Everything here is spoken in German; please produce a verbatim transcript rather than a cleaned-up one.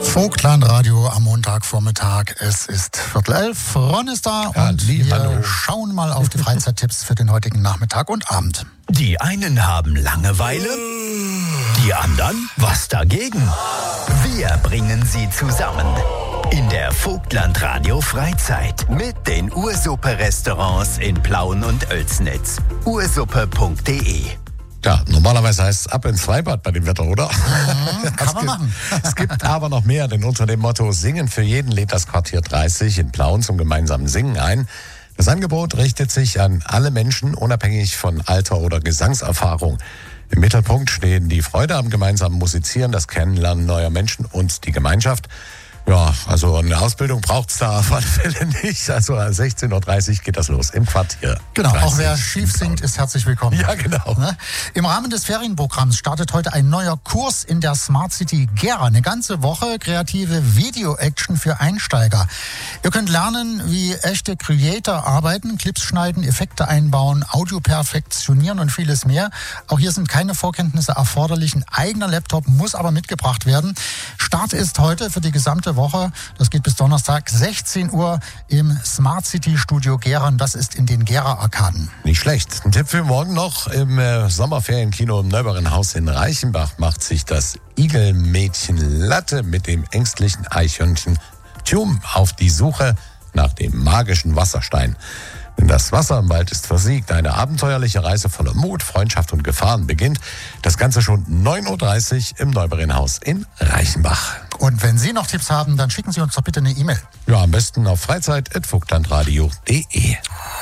Vogtland-Radio am Montagvormittag. Es ist Viertel elf. Ron ist da Ja, und lieb, wir hallo. schauen mal auf die Freizeittipps für den heutigen Nachmittag und Abend. Die einen haben Langeweile, die anderen was dagegen. Wir bringen sie zusammen in der Vogtland-Radio Freizeit mit den Ursuppe-Restaurants in Plauen und Oelsnitz. ursuppe punkt de. Ja, normalerweise heißt es ab ins Freibad bei dem Wetter, oder? Mhm, kann man machen. Es gibt aber noch mehr, denn unter dem Motto Singen für jeden lädt das Quartier dreißig in Plauen zum gemeinsamen Singen ein. Das Angebot richtet sich an alle Menschen, unabhängig von Alter oder Gesangserfahrung. Im Mittelpunkt stehen die Freude am gemeinsamen Musizieren, das Kennenlernen neuer Menschen und die Gemeinschaft. Ja, also eine Ausbildung braucht's da auf alle Fälle nicht. Also sechzehn Uhr dreißig geht das los im Quartier. Genau, dreißig. auch wer schief singt, ist herzlich willkommen. Ja, genau. Ne? Im Rahmen des Ferienprogramms startet heute ein neuer Kurs in der Smart City Gera. Eine ganze Woche kreative Video-Action für Einsteiger. Ihr könnt lernen, wie echte Creator arbeiten, Clips schneiden, Effekte einbauen, Audio perfektionieren und vieles mehr. Auch hier sind keine Vorkenntnisse erforderlich. Ein eigener Laptop muss aber mitgebracht werden. Start ist heute für die gesamte Woche. Das geht bis Donnerstag sechzehn Uhr im Smart City Studio Gera. Und das ist in den Gera-Arkaden. Nicht schlecht. Ein Tipp für morgen noch. Im äh, Sommerferienkino im Neubauernhaus in Reichenbach macht sich das Igelmädchen Latte mit dem ängstlichen Eichhörnchen Tjum auf die Suche nach dem magischen Wasserstein. Denn das Wasser im Wald ist versiegt. Eine abenteuerliche Reise voller Mut, Freundschaft und Gefahren beginnt. Das Ganze schon neun Uhr dreißig im Neubauernhaus in Reichenbach. Und wenn Sie noch Tipps haben, dann schicken Sie uns doch bitte eine E-Mail. Ja, am besten auf freizeit punkt vogtlandradio punkt de.